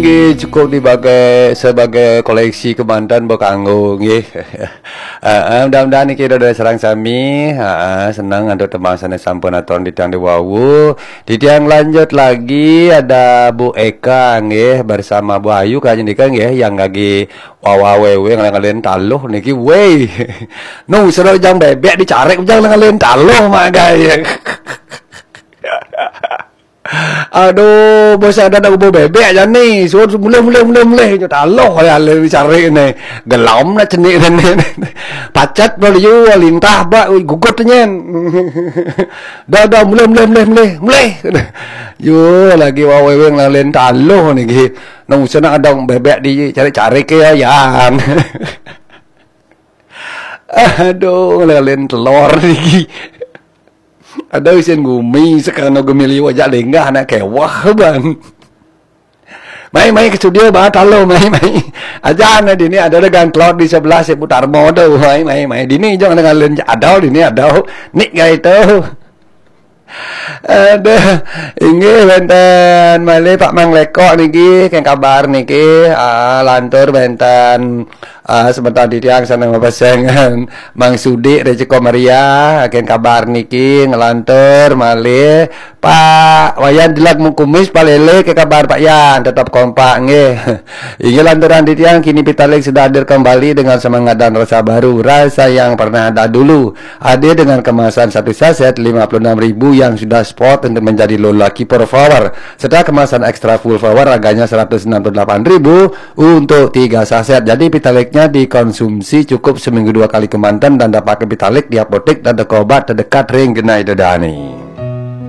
nggih cukup dipakai sebagai koleksi kemantan bekanggo nggih. Mudah-mudahan iki udah serang sami, senang untuk teman sana sampun aton di tiang Dewawu. Di tiang lanjut lagi ada Bu Eka nggih bersama Bu Ayu kanjeng nika nggih yang lagi wawawewe ngalen taluh niki wey. No seru jang bebek dicarek jang ngalen taluh mak gaya. Aduh, bos ada bau bebek aja nih. Suruh mulai taloh ya le cari nih. Gelam na cenik nih. Pacat beliau lintah bak gugut nyen. Dah mulai. Yo lagi wawewe ngalen taloh nih ki. Nang usana ada bebek di cari-cari ke ayam. Aduh, ngalen telur nih. Ada usian gumi sekarang gumi wajah lenggah anak kewah ban. Mai ke studio bah talo mai. Aja ana dini ada dengan cloud di sebelah saya putar mode mai. Dini jangan dengan len ada dini ada. Nik gak itu. Ada ini benten malih Pak Mang Lekok niki keng kabar niki lantur benten sebentar di tiang sana mapasengan Mang Sudi Reciko Maria keng kabar niki ngelantur malih Pak Wayan Dilak Mukumis palele ke kabar Pak Yan tetap kompak nggih. Ini lanturan di tiang kini Pitaleg sudah hadir kembali dengan semangat dan rasa baru, rasa yang pernah ada dulu. Hadir dengan kemasan satu saset 56.000 yang sudah spot untuk menjadi low lucky per power. Setelah kemasan extra full power harganya 168.000 untuk 3 saset. Jadi Pitalegnya dikonsumsi cukup seminggu 2 kali kemanten dan dapat Pitaleg di apotek dan toko obat terdekat ring genai dedani.